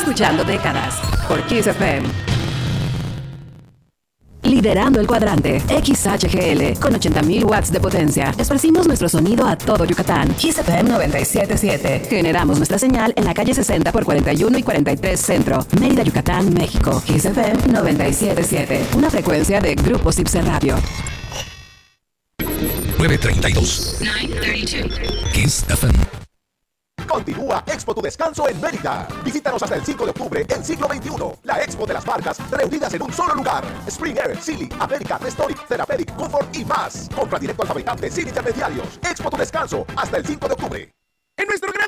escuchando décadas por Kiss FM. Liderando el cuadrante, XHGL, con 80.000 watts de potencia. Esparcimos nuestro sonido a todo Yucatán. Kiss FM 97.7. Generamos nuestra señal en la calle 60 por 41 y 43 Centro, Mérida, Yucatán, México. Kiss FM 97.7. Una frecuencia de Grupo Cipse Radio. 932. Kiss FM. Continúa Expo Tu Descanso en Mérida. Visítanos hasta el 5 de octubre en Siglo XXI. La expo de las marcas reunidas en un solo lugar. Spring Air, Silly, América, Restonic, Therapeutic, Comfort y más. Compra directo al fabricante sin intermediarios. Expo Tu Descanso hasta el 5 de octubre. En nuestro gran